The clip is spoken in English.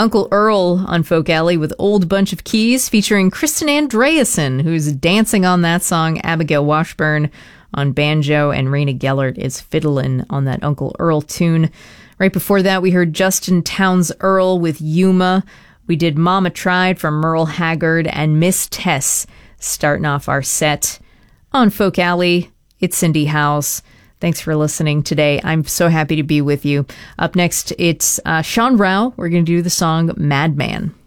Uncle Earl on Folk Alley with Old Bunch of Keys featuring Kristen Andreasen, who's dancing on that song. Abigail Washburn on banjo, and Raina Gellert is fiddling on that Uncle Earl tune. Right before that, we heard Justin Townes Earl with Yuma. We did Mama Tried from Merle Haggard, and Miss Tess starting off our set on Folk Alley. It's Cindy House. Thanks for listening today. I'm so happy to be with you. Up next, it's Sean Rao. We're going to do the song Madman.